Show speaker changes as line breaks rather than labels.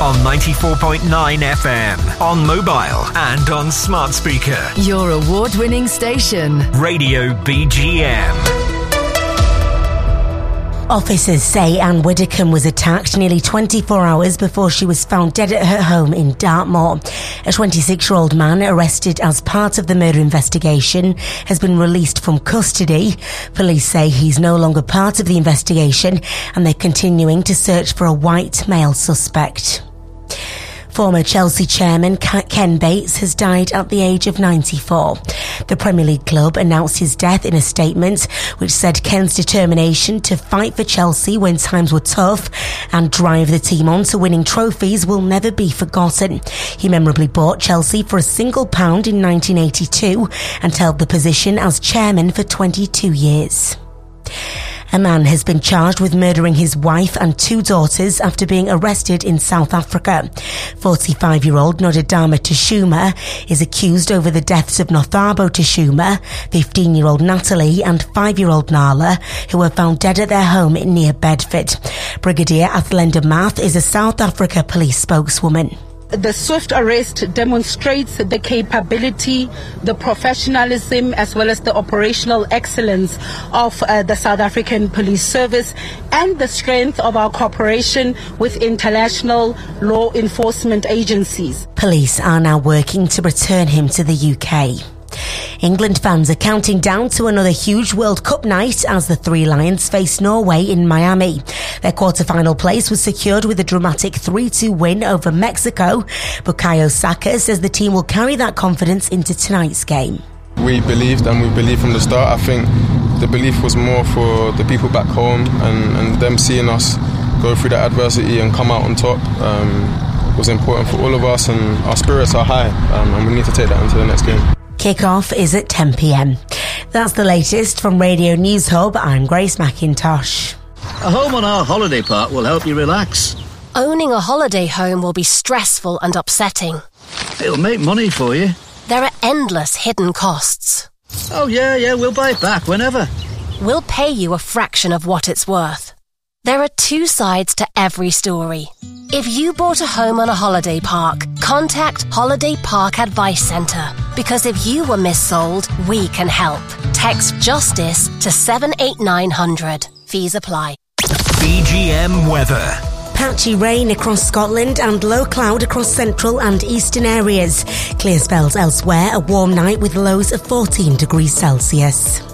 on 94.9 FM, on mobile and on smart speaker.
Your award-winning station.
Radio BGM.
Officers say Anne Widdecombe was attacked nearly 24 hours before she was found dead at her home in Dartmoor. A 26-year-old man arrested as part of the murder investigation has been released from custody. Police say he's no longer part of the investigation and they're continuing to search for a white male suspect. Former Chelsea chairman Ken Bates has died at the age of 94. The Premier League club announced his death in a statement which said Ken's determination to fight for Chelsea when times were tough and drive the team on to winning trophies will never be forgotten. He memorably bought Chelsea for £1 in 1982 and held the position as chairman for 22 years. A man has been charged with murdering his wife and 2 daughters after being arrested in South Africa. 45-year-old Nodadama Tashuma is accused over the deaths of Nothabo Tashuma, 15-year-old Natalie and 5-year-old Nala, who were found dead at their home near Bedford. Brigadier Athlenda Math is a South Africa police spokeswoman.
The swift arrest demonstrates the capability, the professionalism, as well as the operational excellence of the South African Police Service and the strength of our cooperation with international law enforcement agencies.
Police are now working to return him to the UK. England fans are counting down to another huge World Cup night as the Three Lions face Norway in Miami. Their quarter-final place was secured with a dramatic 3-2 win over Mexico. Bukayo Saka says the team will carry that confidence into tonight's game.
We believed and we believed from the start. I think the belief was more for the people back home and them seeing us go through that adversity and come out on top was important for all of us, and our spirits are high and we need to take that into the next game.
Kick-off is at 10 p.m. That's the latest from Radio News Hub. I'm Grace McIntosh.
A home on our holiday park will help you relax.
Owning a holiday home will be stressful and upsetting.
It'll make money for you.
There are endless hidden costs.
Oh yeah, we'll buy it back whenever.
We'll pay you a fraction of what it's worth. There are 2 sides to every story. If you bought a home on a holiday park, contact Holiday Park Advice Centre. Because if you were missold, we can help. Text JUSTICE to 78900. Fees apply.
BGM weather.
Patchy rain across Scotland and low cloud across central and eastern areas. Clear spells elsewhere, a warm night with lows of 14 degrees Celsius.